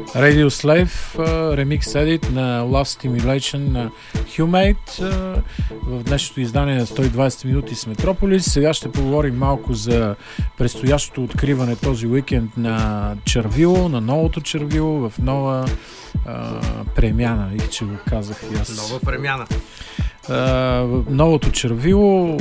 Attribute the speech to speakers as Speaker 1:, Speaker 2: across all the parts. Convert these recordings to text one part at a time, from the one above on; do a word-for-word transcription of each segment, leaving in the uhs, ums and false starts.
Speaker 1: Radio Slave, ремикс edit на Love Stimulation на Humate в днешното издание на сто и двадесет минути с Метрополис. Сега ще поговорим малко за предстоящото откриване този уикенд на Червило, на новото Червило в нова а, премяна. И че го казах и аз.
Speaker 2: Нова премяна.
Speaker 1: А, новото Червило,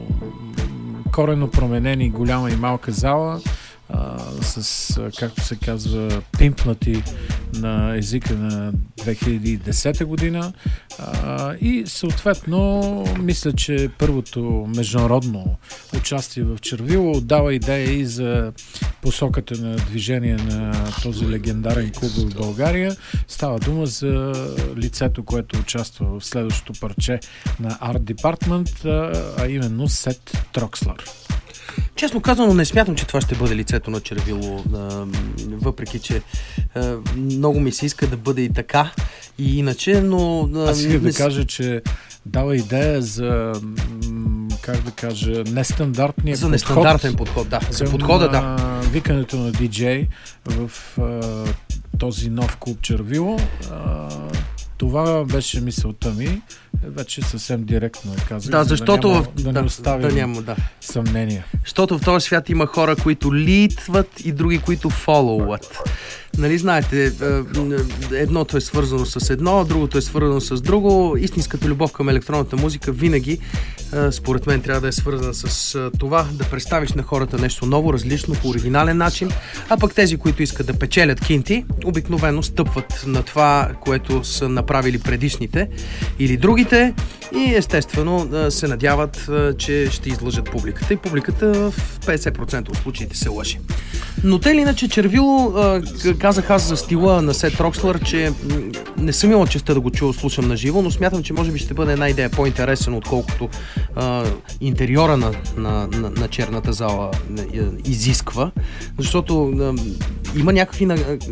Speaker 1: коренно променени голяма и малка зала, Uh, с, както се казва, пимпнати на езика на две хиляди и десета година uh, и съответно мисля, че първото международно участие в Червило дава идея и за посоката на движение на този легендарен клуб в България. Става дума за лицето, което участва в следващото парче на Art Department, uh, а именно Сет Трокслър.
Speaker 2: Честно казано, не смятам, че това ще бъде лицето на Червило, въпреки че много ми се иска да бъде и така и иначе, но...
Speaker 1: Аз исках да кажа, че дава идея за, как да кажа, нестандартния
Speaker 2: за
Speaker 1: подход.
Speaker 2: За нестандартен подход, да. За подхода, да.
Speaker 1: Викането на диджей в а, този нов клуб Червило. А, това беше мисълта ми. Вече съвсем директно казах.
Speaker 2: Да, защото
Speaker 1: да, няма,
Speaker 2: в...
Speaker 1: да не
Speaker 2: да,
Speaker 1: оставим
Speaker 2: да, няма, да.
Speaker 1: съмнения.
Speaker 2: Защото в този свят има хора, които лидват и други, които фолоуват. Нали, знаете, едното е свързано с едно, другото е свързано с друго. Истинската любов към електронната музика винаги, според мен, трябва да е свързана с това да представиш на хората нещо ново, различно, по оригинален начин, а пък тези, които искат да печелят кинти, обикновено стъпват на това, което са направили предишните или другите и естествено се надяват, че ще излъжат публиката и публиката в петдесет процента от случаите се лъжи. Но те ли иначе Червило, казах аз за стила на Сет Трокслър, че не съм имал честа да го чуя, слушам на живо, но смятам, че може би ще бъде една идея по-интересен, отколкото а, интериора на, на, на, на черната зала изисква, защото а, има някакви на, а,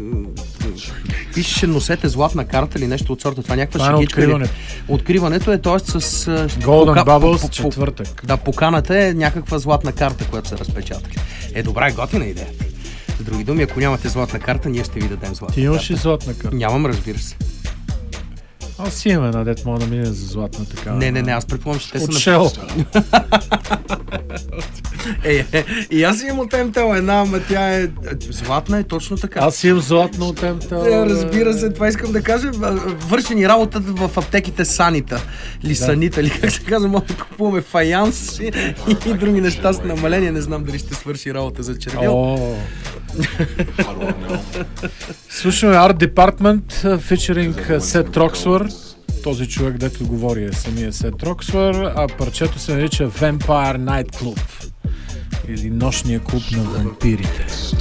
Speaker 2: пише носете златна карта или нещо от сорта, това някаква
Speaker 1: шегичка.
Speaker 2: Откриването. Откриването е, т.е. с
Speaker 1: Golden пока, Bubbles, по, по, четвъртък.
Speaker 2: Да, поканата е някаква златна карта, която са разпечатали. Е, добра, готина идеята. С други думи, ако нямате златна карта, ние ще ви дадем златна карта.
Speaker 1: Ти имаш ли златна карта?
Speaker 2: Нямам, разбира се.
Speaker 1: Аз си имам една, дет мога да мине за златна така.
Speaker 2: Не, не, не, аз предполагам, че те са...
Speaker 1: От Шел.
Speaker 2: Е, е, и аз имам от ем те ел една, ама тя е... Златна е точно така.
Speaker 1: Аз имам златна от ем те ел.
Speaker 2: Е, разбира се, това искам да кажа. Вършени работата в аптеките Санита. Или да. Санита, или как се казва, може да купуваме фаянс и, и други неща с намаление. Не знам дали ще свърши работа за Червил.
Speaker 1: Слушаме Art Department, featuring Сет Трокслър. Този човек, дето говори, е самия Сет Трокслър, а парчето се нарича Vampire Night Club или нощния клуб на вампирите.